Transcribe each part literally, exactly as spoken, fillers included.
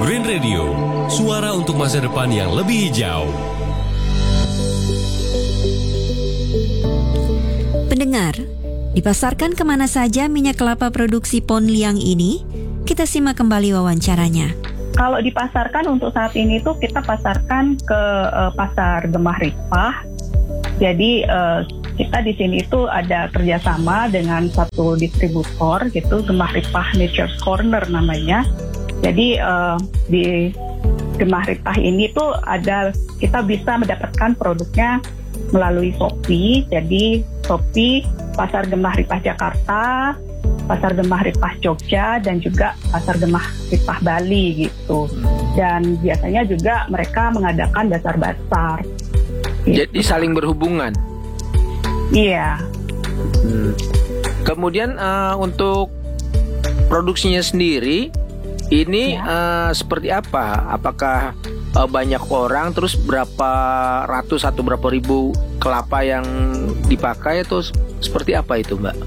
Green Radio, suara untuk masa depan yang lebih hijau. Pendengar, dipasarkan kemana saja minyak kelapa produksi Pon Liang ini? Kita simak kembali wawancaranya. Kalau dipasarkan untuk saat ini tuh kita pasarkan ke uh, pasar Gemah Ripah. Jadi uh, kita di sini itu ada kerjasama dengan satu distributor gitu, Gemah Ripah Nature's Corner namanya. Jadi uh, di Gemah Ripah ini tuh ada, kita bisa mendapatkan produknya melalui Shopee. Jadi Shopee, Pasar Gemah Ripah Jakarta, Pasar Gemah Ripah Jogja, dan juga Pasar Gemah Ripah Bali gitu. Dan biasanya juga mereka mengadakan bazar-bazar. Gitu. Jadi saling berhubungan. Iya. Hmm. Kemudian uh, untuk produksinya sendiri ini ya. uh, seperti apa? Apakah uh, banyak orang, terus berapa ratus atau berapa ribu kelapa yang dipakai, atau seperti apa itu, Mbak?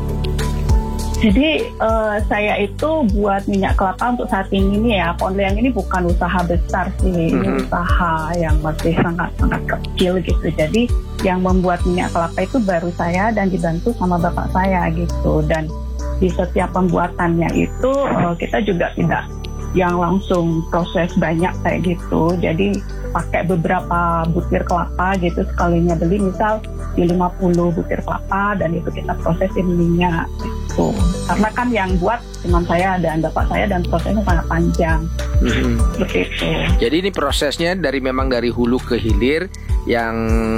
Jadi uh, saya itu buat minyak kelapa untuk saat ini nih ya, Pon Liang ini bukan usaha besar sih, mm-hmm. ini usaha yang masih sangat-sangat kecil gitu. Jadi yang membuat minyak kelapa itu baru saya dan dibantu sama bapak saya gitu. Dan di setiap pembuatannya itu uh, kita juga tidak yang langsung proses banyak kayak gitu. Jadi pakai beberapa butir kelapa gitu, sekalinya beli misal di lima puluh butir kelapa, dan itu kita prosesin minyak gitu. Karena kan yang buat cuma saya dan bapak saya, dan prosesnya sangat panjang. Mm-hmm. Seperti itu. Jadi ini prosesnya dari memang dari hulu ke hilir yang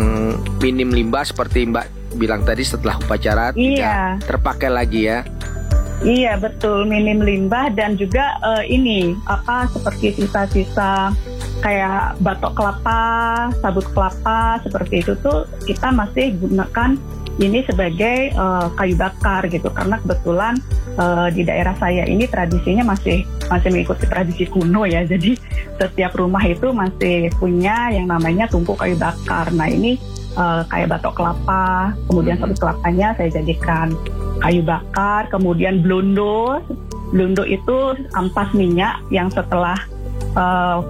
minim limbah seperti Mbak bilang tadi, setelah upacara iya. tidak terpakai lagi ya. Iya betul, minim limbah, dan juga uh, ini apa seperti sisa-sisa kayak batok kelapa, sabut kelapa seperti itu tuh kita masih gunakan ini sebagai uh, kayu bakar gitu, karena kebetulan uh, di daerah saya ini tradisinya masih masih mengikuti tradisi kuno ya. Jadi setiap rumah itu masih punya yang namanya tungku kayu bakar. Nah ini uh, kayak batok kelapa, kemudian sabut kelapanya saya jadikan kayu bakar, kemudian blondo. Blondo itu ampas minyak yang setelah uh,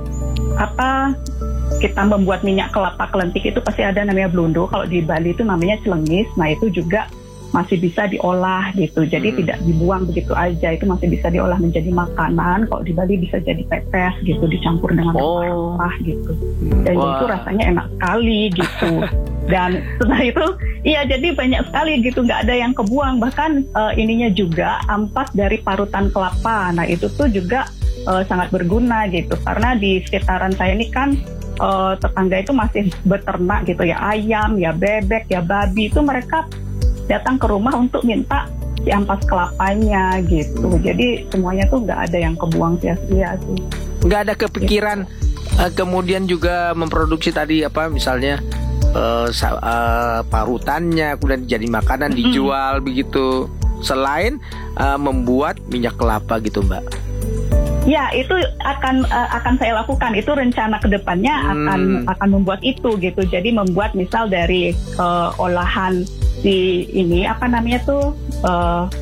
apa kita membuat minyak kelapa kelentik itu pasti ada namanya blondo. Kalau di Bali itu namanya celengis. Nah itu juga masih bisa diolah gitu. Jadi hmm. tidak dibuang begitu aja. Itu masih bisa diolah menjadi makanan. Kalau di Bali bisa jadi pepes gitu, dicampur dengan rempah-rempah oh. gitu. Dan wow. itu rasanya enak sekali gitu. Dan setelah itu, iya jadi banyak sekali gitu, nggak ada yang kebuang. Bahkan uh, ininya juga ampas dari parutan kelapa. Nah itu tuh juga uh, sangat berguna gitu. Karena di sekitaran saya ini kan uh, tetangga itu masih beternak gitu ya, ayam, ya bebek, ya babi. Itu mereka datang ke rumah untuk minta si ampas kelapanya gitu. Jadi semuanya tuh nggak ada yang kebuang sia-sia sih. Nggak ada kepikiran gitu. uh, kemudian juga memproduksi tadi apa misalnya Uh, uh, parutannya kemudian jadi makanan dijual mm. begitu, selain uh, membuat minyak kelapa gitu, Mbak? Ya itu akan uh, akan saya lakukan, itu rencana kedepannya hmm. akan akan membuat itu gitu. Jadi membuat misal dari uh, olahan si ini apa namanya tuh uh,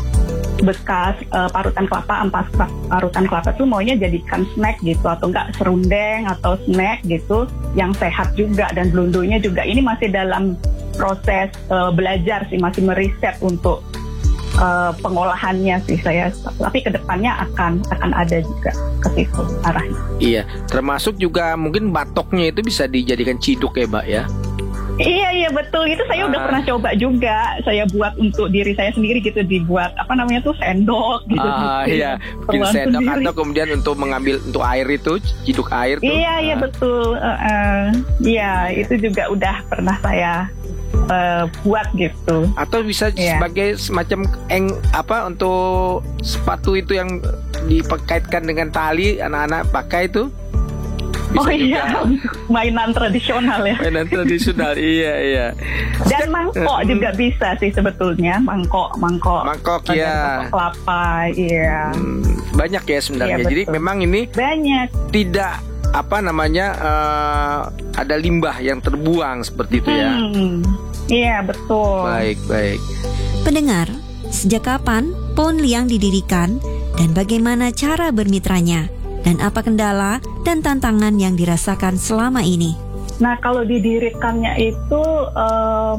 bekas uh, parutan kelapa, ampas parutan kelapa tuh maunya jadikan snack gitu, atau enggak serundeng atau snack gitu yang sehat juga. Dan blondonya juga ini masih dalam proses uh, belajar sih, masih meriset untuk uh, pengolahannya sih saya. Tapi kedepannya akan akan ada juga ke situ arahnya. Iya, termasuk juga mungkin batoknya itu bisa dijadikan ciduk ya, Mbak ya. Iya iya betul, itu saya ah. udah pernah coba juga. Saya buat untuk diri saya sendiri gitu, dibuat apa namanya tuh sendok gitu. Ah gitu. Iya, bikin sendok sendiri. Atau kemudian untuk mengambil untuk air itu, ciduk air tuh. Iya iya ah. betul. Uh, uh, iya itu juga udah pernah saya uh, buat gitu. Atau bisa yeah. sebagai semacam eng apa untuk sepatu itu yang dikaitkan dengan tali, anak-anak pakai itu. Bisa oh iya, juga. Mainan tradisional ya. Mainan tradisional, iya iya. Dan mangkok juga bisa sih sebetulnya, mangkok, mangkok. Mangkok ya. Mangkok kelapa, iya. Hmm, banyak ya sebenarnya. Iya, jadi memang ini banyak. Tidak apa namanya uh, ada limbah yang terbuang seperti itu ya. Hmm, iya betul. Baik baik. Pendengar, sejak kapan Pon Liang didirikan dan bagaimana cara bermitranya? dan apa kendala dan tantangan yang dirasakan selama ini. Nah, kalau didirikannya itu uh,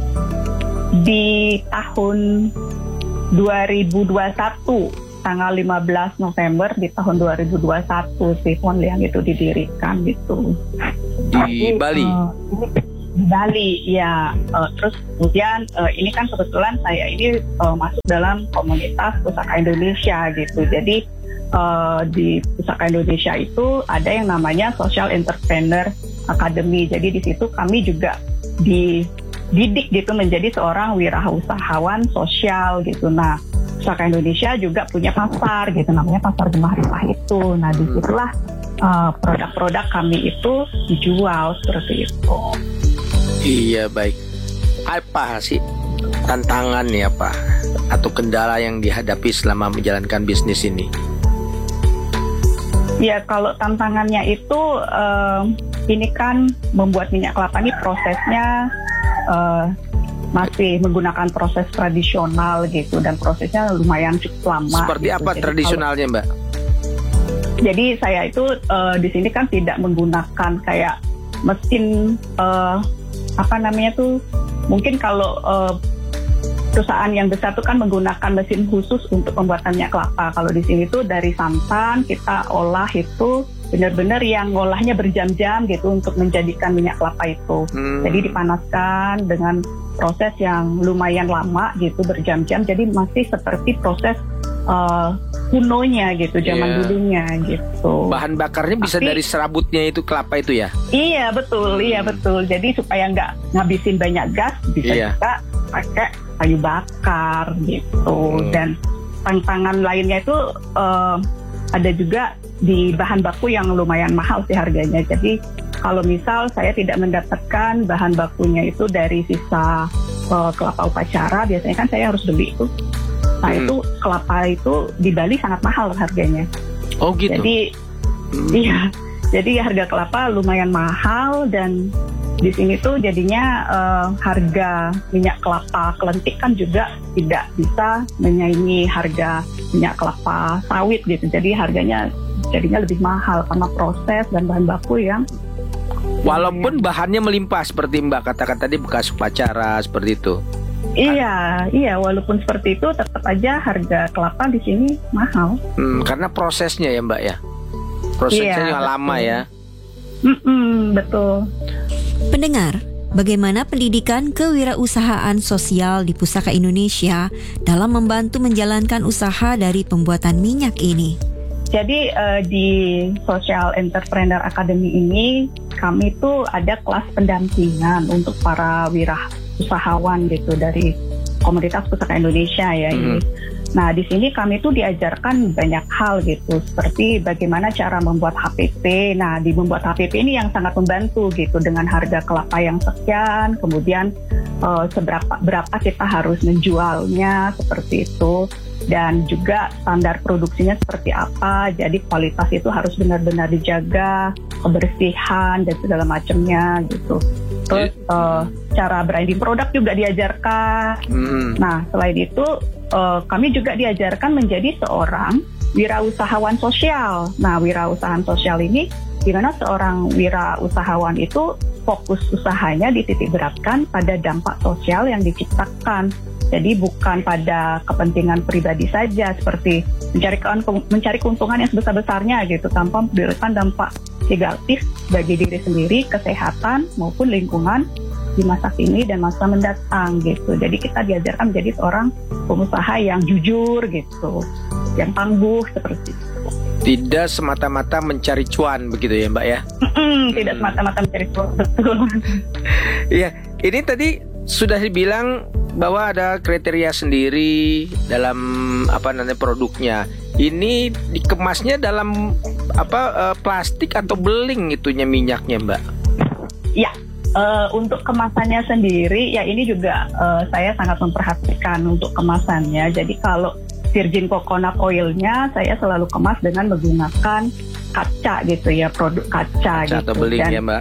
di tahun dua ribu dua puluh satu, tanggal lima belas November di tahun dua ribu dua puluh satu si Ponliang itu didirikan gitu. Di Tapi, Bali? Uh, di Bali, ya. Uh, terus kemudian uh, ini kan kebetulan saya ini uh, masuk dalam komunitas Pusaka Indonesia gitu. Jadi uh, di Pusaka Indonesia itu ada yang namanya Social Entrepreneur Academy. Jadi di situ kami juga dididik gitu menjadi seorang wirausahawan sosial gitu. Nah, Pusaka Indonesia juga punya pasar gitu, namanya Pasar Gemah Ripah itu. Nah, disitulah uh, produk-produk kami itu dijual seperti itu. Iya, baik. Apa sih tantangannya, Pak, atau kendala yang dihadapi selama menjalankan bisnis ini? Ya, kalau tantangannya itu uh, ini kan membuat minyak kelapa ini prosesnya uh, masih menggunakan proses tradisional gitu, dan prosesnya lumayan cukup lama. Seperti gitu. apa jadi tradisionalnya, kalau, Mbak? Jadi saya itu uh, di sini kan tidak menggunakan kayak mesin uh, apa namanya tuh, mungkin kalau uh, perusahaan yang besar tuh kan menggunakan mesin khusus untuk pembuatan minyak kelapa. Kalau di sini tuh dari santan kita olah itu benar-benar yang ngolahnya berjam-jam gitu untuk menjadikan minyak kelapa itu. Hmm. Jadi dipanaskan dengan proses yang lumayan lama gitu, berjam-jam. Jadi masih seperti proses uh, kunonya gitu, zaman yeah. dulunya gitu. Bahan bakarnya bisa Tapi, dari serabutnya itu kelapa itu ya? Iya betul, hmm. iya betul. Jadi supaya nggak ngabisin banyak gas, bisa yeah. juga pakai kayu bakar gitu. Hmm. Dan tantangan lainnya itu uh, ada juga di bahan baku yang lumayan mahal sih harganya. Jadi kalau misal saya tidak mendapatkan bahan bakunya itu dari sisa uh, kelapa upacara, biasanya kan saya harus beli itu. Nah hmm. itu kelapa itu di Bali sangat mahal harganya. Oh gitu. Jadi hmm. iya, jadi harga kelapa lumayan mahal, dan di sini tuh jadinya uh, harga minyak kelapa kelentik kan juga tidak bisa menyaingi harga minyak kelapa sawit gitu. Jadi harganya jadinya lebih mahal karena proses dan bahan baku yang walaupun bahannya melimpah seperti Mbak katakan tadi, bekas upacara seperti itu. Iya, iya. Walaupun seperti itu, tetap aja harga kelapa di sini mahal. Hmm, karena prosesnya ya, Mbak ya. Prosesnya iya, lama ya. Mm-mm, betul. Pendengar, bagaimana pendidikan kewirausahaan sosial di Pusaka Indonesia dalam membantu menjalankan usaha dari pembuatan minyak ini? Jadi uh, di Social Entrepreneur Academy ini kami tuh ada kelas pendampingan untuk para wirausahawan gitu dari komunitas Pusaka Indonesia ya mm-hmm. ini. Nah di sini kami tuh diajarkan banyak hal gitu, seperti bagaimana cara membuat H P P. Nah di membuat H P P ini yang sangat membantu gitu, dengan harga kelapa yang sekian, kemudian uh, seberapa berapa kita harus menjualnya seperti itu. Dan juga standar produksinya seperti apa, jadi kualitas itu harus benar-benar dijaga, kebersihan dan segala macamnya gitu. Terus uh, cara branding produk juga diajarkan. Mm. Nah selain itu uh, kami juga diajarkan menjadi seorang wirausahawan sosial. Nah wirausahawan sosial ini dimana seorang wirausahawan itu fokus usahanya dititik beratkan pada dampak sosial yang diciptakan. Jadi bukan pada kepentingan pribadi saja, seperti mencari mencari keuntungan yang sebesar-besarnya gitu, tanpa memberikan dampak negatif bagi diri sendiri, kesehatan maupun lingkungan di masa kini dan masa mendatang gitu. Jadi kita diajarkan menjadi seorang pengusaha yang jujur gitu, yang tangguh seperti itu. Tidak semata-mata mencari cuan begitu ya Mbak ya? Mm-mm, tidak hmm. semata-mata mencari cuan, betul. Iya, ini tadi sudah dibilang bahwa ada kriteria sendiri dalam apa namanya produknya. Ini dikemasnya dalam apa uh, plastik atau beling itunya minyaknya, Mbak? Ya, uh, untuk kemasannya sendiri ya ini juga uh, saya sangat memperhatikan untuk kemasannya. Jadi kalau virgin coconut oil-nya saya selalu kemas dengan menggunakan kaca gitu ya, produk kaca, kaca gitu. Atau beling dan, ya, Mbak?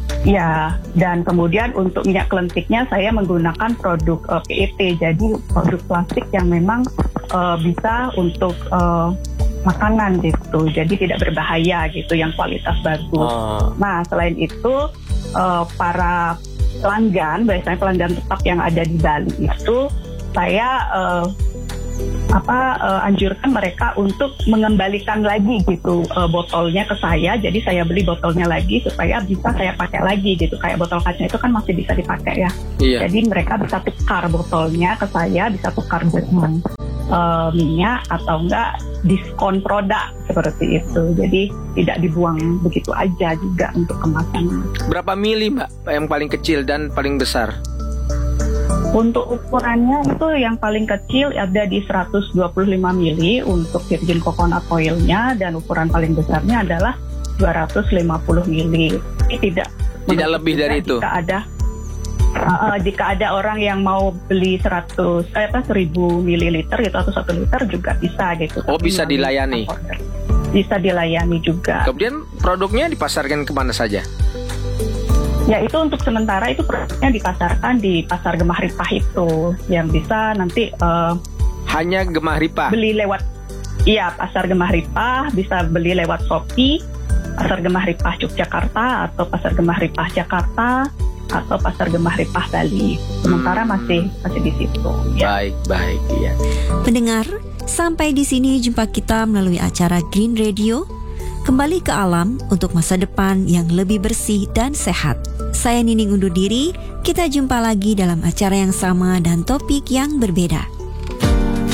Ya, dan kemudian untuk minyak kelentiknya saya menggunakan produk uh, P E T, jadi produk plastik yang memang uh, bisa untuk uh, makanan gitu, jadi tidak berbahaya gitu, yang kualitas bagus. Oh. Nah selain itu uh, para pelanggan, biasanya pelanggan tetap yang ada di Bali itu, saya uh, apa uh, anjurkan mereka untuk mengembalikan lagi gitu uh, botolnya ke saya. Jadi saya beli botolnya lagi supaya bisa saya pakai lagi gitu. Kayak botol kaca itu kan masih bisa dipakai ya. Iya. Jadi mereka bisa tukar botolnya ke saya, bisa tukar dengan uh, minyak atau enggak diskon produk seperti itu. Jadi tidak dibuang begitu aja juga untuk kemasan. Berapa mili Mbak yang paling kecil dan paling besar? Untuk ukurannya itu yang paling kecil ada di seratus dua puluh lima mili untuk virgin coconut oilnya, dan ukuran paling besarnya adalah dua ratus lima puluh mili. Ini tidak Tidak lebih dari itu. Jika ada uh, jika ada orang yang mau beli seratus eh, apa seribu mililiter gitu atau satu liter juga bisa gitu. Oh, bisa dilayani. Bisa dilayani juga. Kemudian produknya dipasarkan kemana saja? Ya itu untuk sementara itu produknya dipasarkan di Pasar Gemah Ripah itu, yang bisa nanti uh, hanya Gemah Ripah. Beli lewat, iya Pasar Gemah Ripah, bisa beli lewat Shopee, Pasar Gemah Ripah Yogyakarta atau Pasar Gemah Ripah Jakarta atau Pasar Gemah Ripah Bali. Sementara Hmm. masih masih di situ. Ya. Baik, baik, iya. Pendengar, sampai di sini jumpa kita melalui acara Green Radio. Kembali ke alam untuk masa depan yang lebih bersih dan sehat. Saya Nining undur diri, kita jumpa lagi dalam acara yang sama dan topik yang berbeda.